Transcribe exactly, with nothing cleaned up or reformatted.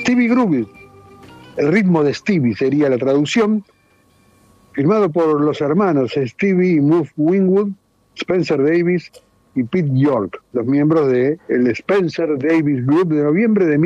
Stevie Groove, el ritmo de Stevie sería la traducción, firmado por los hermanos Stevie y Muff Winwood, Spencer Davis y Pete York, los miembros del Spencer Davis Group de noviembre de